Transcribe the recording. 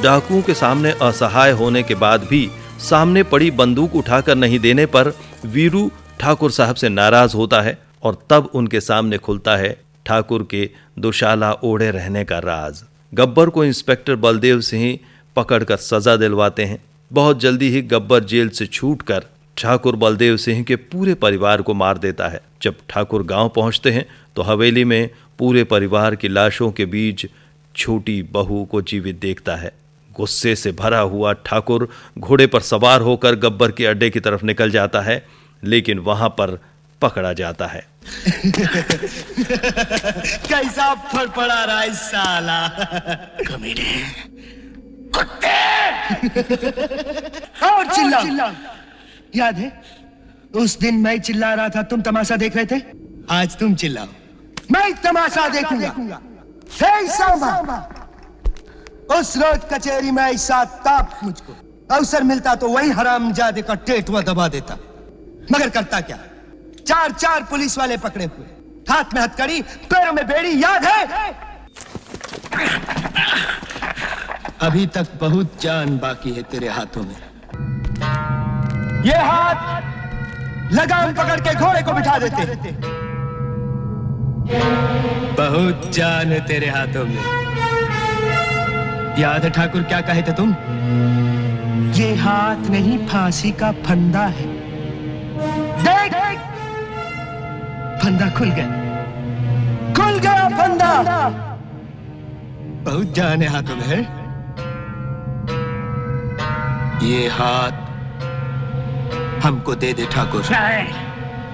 डाकुओं के सामने असहाय होने के बाद भी सामने पड़ी बंदूक उठाकर नहीं देने पर वीरू ठाकुर साहब से नाराज होता है और तब उनके सामने खुलता है ठाकुर के दुशाला ओढ़े रहने का राज। गब्बर को इंस्पेक्टर बलदेव सिंह पकड़कर सजा दिलवाते हैं। बहुत जल्दी ही गब्बर जेल से छूटकर ठाकुर बलदेव सिंह के पूरे परिवार को मार देता है। जब ठाकुर गांव पहुंचते हैं तो हवेली में पूरे परिवार की लाशों के बीच छोटी बहू को जीवित देखता है। गुस्से से भरा हुआ ठाकुर घोड़े पर सवार होकर गब्बर के अड्डे की तरफ निकल जाता है, लेकिन वहां पर पकड़ा जाता है। कैसा फड़फड़ा रहा है साला, कमीने, कुत्ते! और चिल्ला। याद है उस दिन मैं चिल्ला रहा था, तुम तमाशा देख रहे थे? आज तुम चिल्लाओ, मैं तमाशा देखूंगा। हे सांबा, उस रोज कचहरी में ऐसा ताप मुझको अवसर मिलता तो वही हरामजादे का टेटवा दबा देता, मगर करता क्या? चार पुलिस वाले पकड़े हुए, हाथ में हथकड़ी, पैरों में बेड़ी, याद है? अभी तक बहुत जान बाकी है तेरे हाथों में। ये हाथ लगाम पकड़ के घोड़े को बिठा देते। बहुत जान है तेरे हाथों में। याद है ठाकुर क्या कहे थे तुम? ये हाथ नहीं फांसी का फंदा है। देख, फंदा खुल गया फंदा। बहुत जान है हाथों में है। ये हाथ हमको दे दे ठाकुर।